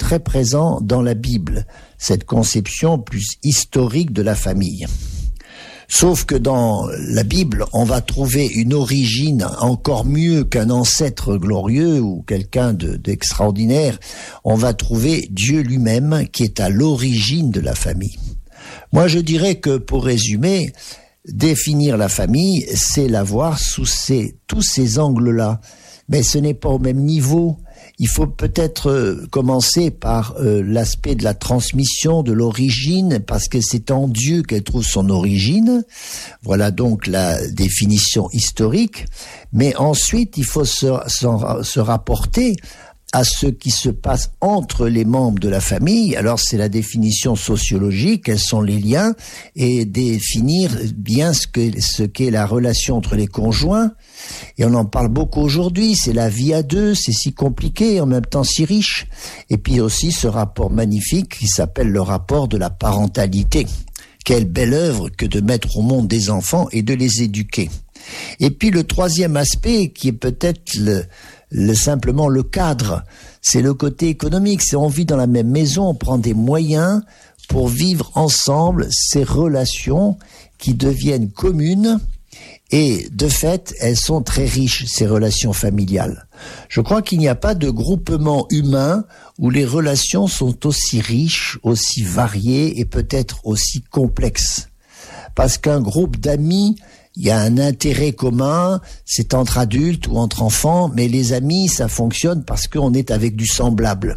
très présent dans la Bible, cette conception plus historique de la famille. Sauf que dans la Bible, on va trouver une origine encore mieux qu'un ancêtre glorieux ou quelqu'un d'extraordinaire. On va trouver Dieu lui-même qui est à l'origine de la famille. Moi, je dirais que, pour résumer, définir la famille, c'est la voir sous tous ces angles-là. Mais ce n'est pas au même niveau. Il faut peut-être commencer par l'aspect de la transmission, de l'origine, parce que c'est en Dieu qu'elle trouve son origine. Voilà donc la définition historique. Mais ensuite, il faut se rapporter à ce qui se passe entre les membres de la famille. Alors c'est la définition sociologique, quels sont les liens, et définir bien ce qu'est la relation entre les conjoints. Et on en parle beaucoup aujourd'hui, c'est la vie à deux, c'est si compliqué, en même temps si riche. Et puis aussi ce rapport magnifique qui s'appelle le rapport de la parentalité. Quelle belle œuvre que de mettre au monde des enfants et de les éduquer. Et puis le troisième aspect qui est peut-être simplement le cadre, c'est le côté économique. C'est on vit dans la même maison, on prend des moyens pour vivre ensemble ces relations qui deviennent communes et de fait, elles sont très riches, ces relations familiales. Je crois qu'il n'y a pas de groupement humain où les relations sont aussi riches, aussi variées et peut-être aussi complexes. Parce qu'un groupe d'amis, il y a un intérêt commun, c'est entre adultes ou entre enfants, mais les amis, ça fonctionne parce qu'on est avec du semblable.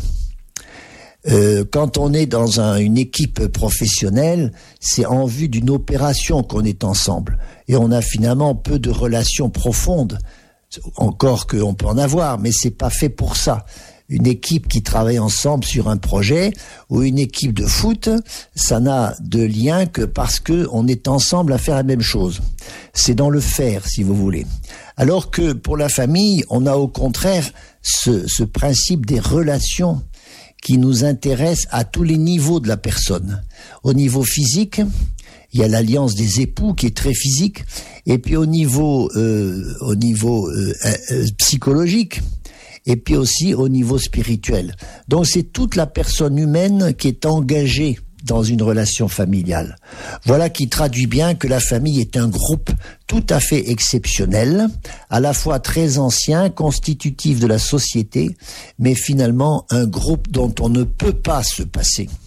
Quand on est dans une équipe professionnelle, c'est en vue d'une opération qu'on est ensemble. Et on a finalement peu de relations profondes. Encore qu'on peut en avoir, mais c'est pas fait pour ça. Une équipe qui travaille ensemble sur un projet ou une équipe de foot, ça n'a de lien que parce que on est ensemble à faire la même chose. C'est dans le faire, si vous voulez. Alors que pour la famille, on a au contraire ce principe des relations qui nous intéresse à tous les niveaux de la personne. Au niveau physique, il y a l'alliance des époux qui est très physique, et puis au niveau psychologique, et puis aussi au niveau spirituel. Donc c'est toute la personne humaine qui est engagée dans une relation familiale. Voilà qui traduit bien que la famille est un groupe tout à fait exceptionnel, à la fois très ancien, constitutif de la société, mais finalement un groupe dont on ne peut pas se passer.